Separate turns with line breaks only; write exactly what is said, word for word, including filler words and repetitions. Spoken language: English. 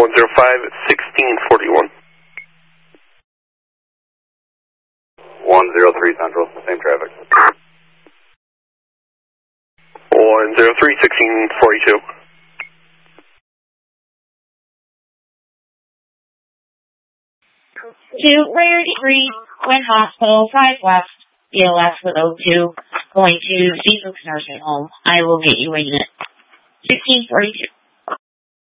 one zero five, sixteen forty-one.
one zero three Central, same traffic.
one zero three, sixteen forty-two.
Two Laird Street, Quinn Hospital, five West, B L S with O two, going to Steve Oaks Nursing Home. I will get you a unit. sixteen forty-two.